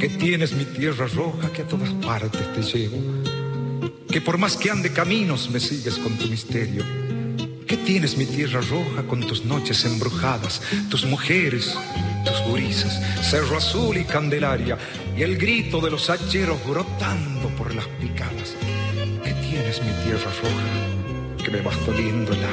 Que tienes mi tierra roja que a todas partes te llevo, que por más que ande caminos me sigues con tu misterio. Que tienes mi tierra roja con tus noches embrujadas, tus mujeres, tus gurisas, Cerro Azul y Candelaria, y el grito de los hacheros brotando por las picadas. Que tienes mi tierra roja que me vas doliendo el